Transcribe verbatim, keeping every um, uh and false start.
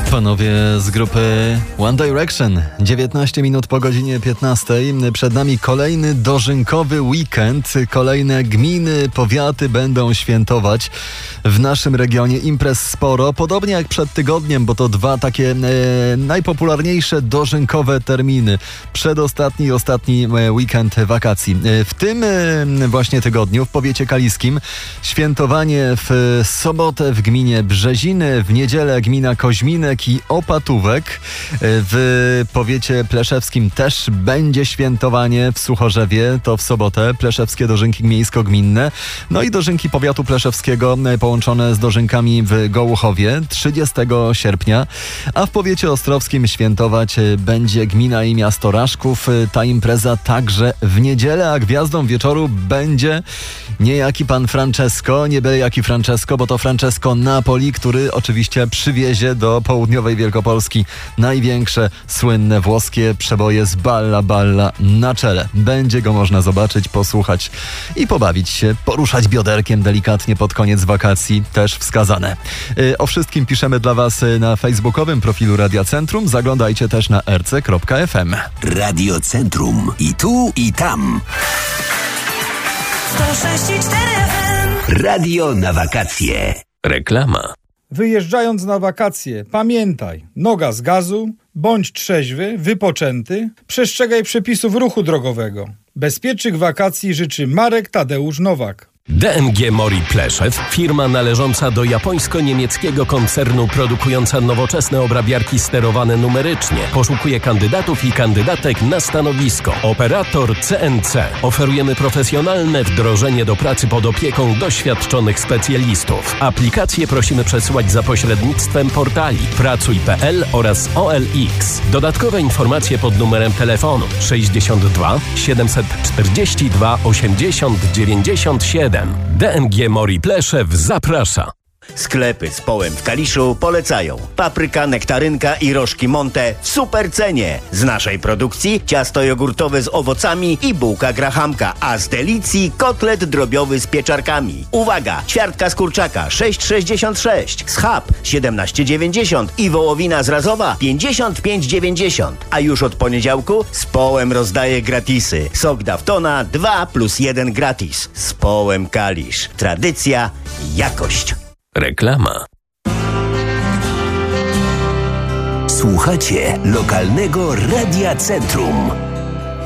Panowie z grupy One Direction. dziewiętnaście minut po godzinie piętnastej. Przed nami kolejny dożynkowy weekend. Kolejne gminy, powiaty będą świętować. W naszym regionie imprez sporo. Podobnie jak przed tygodniem, bo to dwa takie e, najpopularniejsze dożynkowe terminy. Przedostatni i ostatni weekend wakacji. W tym e, właśnie tygodniu w powiecie kaliskim świętowanie w sobotę w gminie Brzeziny, w niedzielę gmina Koźminek i Opatówek. W powiecie pleszewskim też będzie świętowanie w Suchorzewie, to w sobotę. Pleszewskie dożynki miejsko-gminne. No i dożynki powiatu pleszewskiego połączone z dożynkami w Gołuchowie trzydziestego sierpnia. A w powiecie ostrowskim świętować będzie gmina i miasto Raszków. Ta impreza także w niedzielę, a gwiazdą wieczoru będzie niejaki pan Francesco, nie byle jaki Francesco, bo to Francesco Napoli, który oczywiście przywiezie do południowej Wielkopolski największe, słynne włoskie przeboje z Balla Balla na czele. Będzie go można zobaczyć, posłuchać i pobawić się, poruszać bioderkiem delikatnie pod koniec wakacji, też wskazane. O wszystkim piszemy dla Was na facebookowym profilu Radia Centrum. Zaglądajcie też na r c kropka f m. Radio Centrum. I tu, i tam. sto sześć i cztery F M. Radio na wakacje. Reklama. Wyjeżdżając na wakacje, pamiętaj, noga z gazu, bądź trzeźwy, wypoczęty, przestrzegaj przepisów ruchu drogowego. Bezpiecznych wakacji życzy Marek Tadeusz Nowak. D M G Mori Pleszew, firma należąca do japońsko-niemieckiego koncernu produkująca nowoczesne obrabiarki sterowane numerycznie. Poszukuje kandydatów i kandydatek na stanowisko operator C N C. Oferujemy profesjonalne wdrożenie do pracy pod opieką doświadczonych specjalistów. Aplikacje prosimy przesyłać za pośrednictwem portali pracuj kropka p l oraz O L X. Dodatkowe informacje pod numerem telefonu sześćdziesiąt dwa siedemset czterdzieści dwa osiemdziesiąt dziewięćdziesiąt siedem. D M G Mori Pleszew zaprasza. Sklepy z Połem w Kaliszu polecają. Papryka, nektarynka i rożki Monte w super cenie. Z naszej produkcji ciasto jogurtowe z owocami i bułka grahamka, a z Delicji kotlet drobiowy z pieczarkami. Uwaga! Ćwiartka z kurczaka sześć sześćdziesiąt sześć, schab siedemnaście dziewięćdziesiąt i wołowina z Razowa pięćdziesiąt pięć dziewięćdziesiąt. A już od poniedziałku z Połem rozdaje gratisy. Sok Daftona dwa plus jeden gratis. Z Połem Kalisz. Tradycja, jakość. Reklama. Słuchacie lokalnego Radia Centrum.